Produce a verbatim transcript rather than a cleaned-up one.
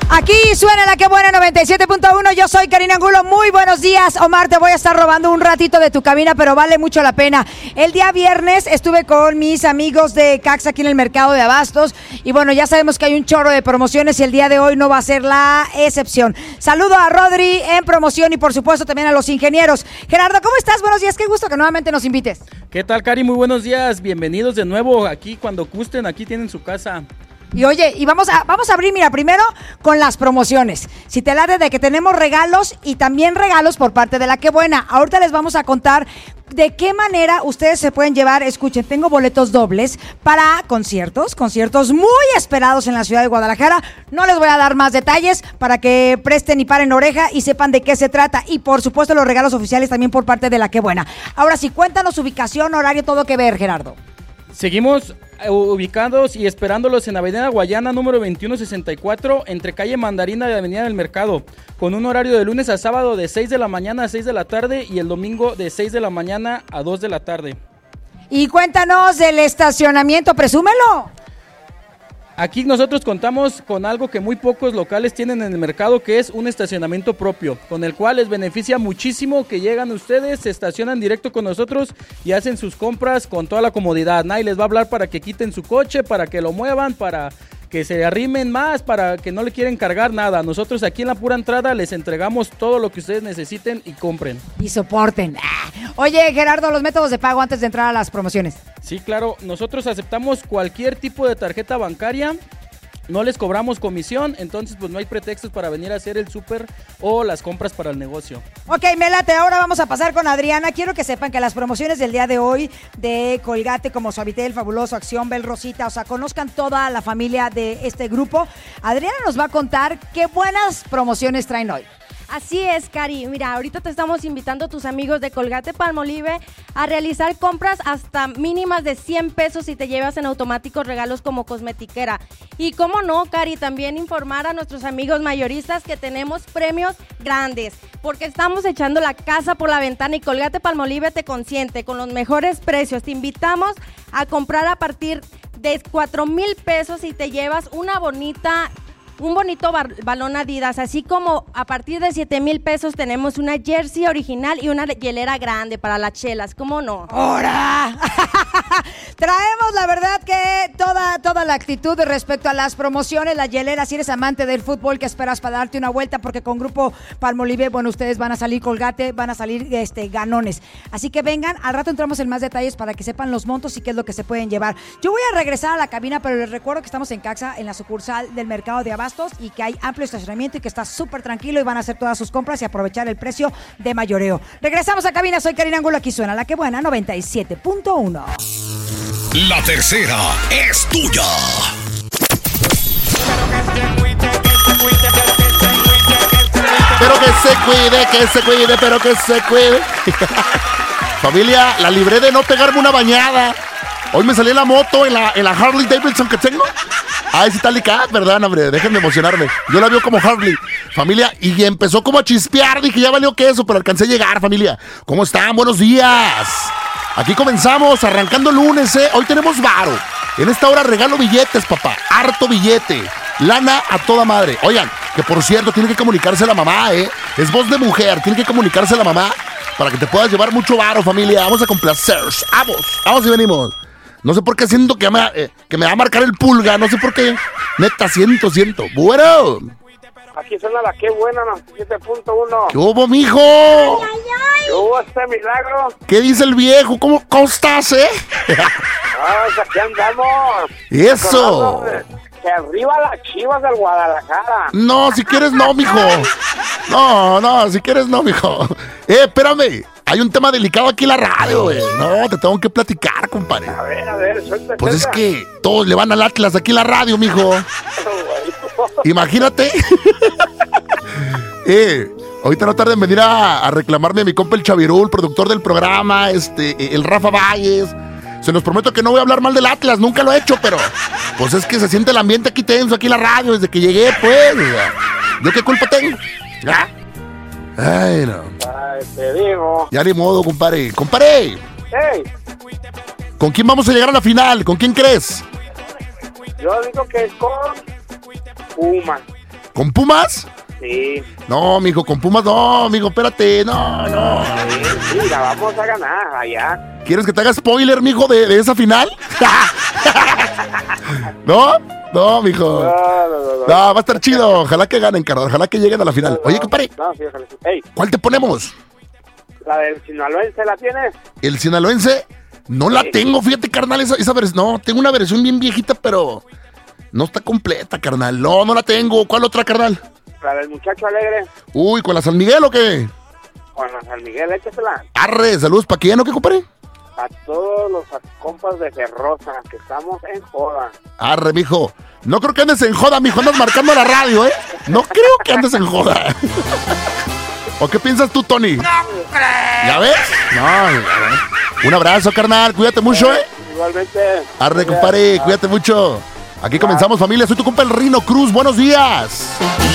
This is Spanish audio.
Aquí suena la que buena noventa y siete punto uno. Yo soy Karina Angulo. Muy buenos días, Omar. Te voy a estar robando un ratito de tu cabina, pero vale mucho la pena. El día viernes estuve con mis amigos de Caxa aquí en el mercado de abastos. Y bueno, ya sabemos que hay un chorro de promociones y el día de hoy no va a ser la excepción. Saludo a Rodri en promoción y por supuesto también a los ingenieros. Gerardo, ¿cómo estás? Buenos días. Qué gusto que nuevamente nos invites. ¿Qué tal, Cari? Muy buenos días. Bienvenidos de nuevo aquí cuando gusten. Aquí tienen su casa. Y oye, y vamos a vamos a abrir, mira, primero con las promociones. Si te late de que tenemos regalos y también regalos por parte de La Que Buena. Ahorita les vamos a contar de qué manera ustedes se pueden llevar. Escuchen, tengo boletos dobles para conciertos, conciertos muy esperados en la ciudad de Guadalajara. No les voy a dar más detalles para que presten y paren oreja y sepan de qué se trata. Y por supuesto los regalos oficiales también por parte de La Que Buena. Ahora sí, cuéntanos ubicación, horario, todo que ver, Gerardo. Seguimos ubicados y esperándolos en Avenida Guayana número veintiuno sesenta y cuatro entre calle Mandarina y Avenida del Mercado, con un horario de lunes a sábado de seis de la mañana a seis de la tarde y el domingo de seis de la mañana a dos de la tarde. Y cuéntanos del estacionamiento, presúmelo. Aquí nosotros contamos con algo que muy pocos locales tienen en el mercado, que es un estacionamiento propio, con el cual les beneficia muchísimo que llegan ustedes, se estacionan directo con nosotros y hacen sus compras con toda la comodidad. Nadie les va a hablar para que quiten su coche, para que lo muevan, para que se arrimen más, para que no le quieren cargar nada. Nosotros aquí en la pura entrada les entregamos todo lo que ustedes necesiten y compren. Y soporten. Ah. Oye, Gerardo, los métodos de pago antes de entrar a las promociones. Sí, claro. Nosotros aceptamos cualquier tipo de tarjeta bancaria. No les cobramos comisión, entonces pues no hay pretextos para venir a hacer el súper o las compras para el negocio. Ok, me late, ahora vamos a pasar con Adriana. Quiero que sepan que las promociones del día de hoy de Colgate como Suavitel, Fabuloso, Acción, Bel, Rosita, o sea, conozcan toda la familia de este grupo. Adriana nos va a contar qué buenas promociones traen hoy. Así es, Cari. Mira, ahorita te estamos invitando a tus amigos de Colgate Palmolive a realizar compras hasta mínimas de cien pesos y te llevas en automático regalos como cosmetiquera. Y cómo no, Cari, también informar a nuestros amigos mayoristas que tenemos premios grandes, porque estamos echando la casa por la ventana y Colgate Palmolive te consiente con los mejores precios. Te invitamos a comprar a partir de cuatro mil pesos y te llevas una bonita... un bonito bar- balón Adidas, así como a partir de siete mil pesos tenemos una jersey original y una hielera grande para las chelas, ¿cómo no? ¡Hora! Traemos, la verdad, que toda, toda la actitud respecto a las promociones, la hielera, si eres amante del fútbol, que esperas para darte una vuelta, porque con Grupo Palmolive, bueno, ustedes van a salir Colgate, van a salir este, ganones. Así que vengan, al rato entramos en más detalles para que sepan los montos y qué es lo que se pueden llevar. Yo voy a regresar a la cabina, pero les recuerdo que estamos en Caxa, en la sucursal del mercado de abastos, y que hay amplio estacionamiento y que está súper tranquilo y van a hacer todas sus compras y aprovechar el precio de mayoreo. Regresamos a cabina, soy Karina Angulo, aquí suena La Que Buena noventa y siete punto uno. La tercera es tuya. Pero que se cuide, que se cuide, pero que se cuide. Familia, la libré de no pegarme una bañada. Hoy me salí en la moto, en la, en la Harley Davidson que tengo. Ay, sí está licada, ¿verdad, hombre? Déjenme emocionarme. Yo la veo como Harley, familia, y empezó como a chispear. Dije, ya valió queso, pero alcancé a llegar, familia. ¿Cómo están? Buenos días. Aquí comenzamos, arrancando lunes, ¿eh? Hoy tenemos varo. En esta hora regalo billetes, papá. Harto billete. Lana a toda madre. Oigan, que por cierto, tiene que comunicarse la mamá, ¿eh? Es voz de mujer, tiene que comunicarse la mamá para que te puedas llevar mucho varo, familia. Vamos a complacer. Vamos, vamos y venimos. No sé por qué siento que me, eh, que me va a marcar el pulga. No sé por qué. Neta, siento, siento. Bueno. Aquí suena La Que Buena, siete punto uno. ¿Qué hubo, mijo? ¿Qué hubo este milagro? ¿Qué dice el viejo? ¿Cómo, cómo estás, eh? Ah, pues aquí andamos. Eso. Que arriba las Chivas del Guadalajara. No, si quieres no, mijo. No, no, si quieres no, mijo. Eh, espérame. Hay un tema delicado aquí en la radio, güey. No, te tengo que platicar, compadre. A ver, a ver, suéltate. Pues es que todos le van al Atlas aquí en la radio, mijo. Imagínate. eh, ahorita no tarde en venir a, a reclamarme a mi compa el Chavirul, productor del programa, este, el Rafa Valles. Se los prometo que no voy a hablar mal del Atlas, nunca lo he hecho, pero pues es que se siente el ambiente aquí tenso, aquí en la radio, desde que llegué, pues. ¿Yo qué culpa tengo? ¿Ah? Ay, no. Ay, te digo. Ya ni modo, compadre. ¡Compadre! Hey. ¿Con quién vamos a llegar a la final? ¿Con quién crees? Yo digo que es con Pumas. ¿Con Pumas? Sí. No, mijo, con Pumas no, mijo, espérate, no, no. Sí, sí, la vamos a ganar allá. ¿Quieres que te haga spoiler, mijo, de, de esa final? ¿No? No, mijo. No, no, no, no. No, va a estar chido. Ojalá que ganen, carnal. Ojalá que lleguen a la final. Oye, compadre, No, sí, ojalá sí. Ey, ¿cuál te ponemos? ¿la del sinaloense la tienes? ¿El sinaloense? No la Sí. tengo, fíjate, carnal, esa, esa versión. No, tengo una versión bien viejita, pero no está completa, carnal. No, no la tengo. ¿Cuál otra, carnal? ¿La del muchacho alegre? Uy, ¿con la San Miguel o qué? Con la San Miguel, échasela. Arre, saludos pa' quién, ¿no, qué, compadre? A todos los compas de Ferrosa, que estamos en joda. Arre, mijo. No creo que andes en joda, mijo. Andas marcando la radio, ¿eh? No creo que andes en joda. ¿O qué piensas tú, Tony? No creo. ¿Ya ves? No, ya ves. Un abrazo, carnal. Cuídate mucho, ¿eh? Igualmente. Arre, compadre. Cuídate mucho. Aquí comenzamos, familia. Soy tu compa el Rino Cruz. Buenos días.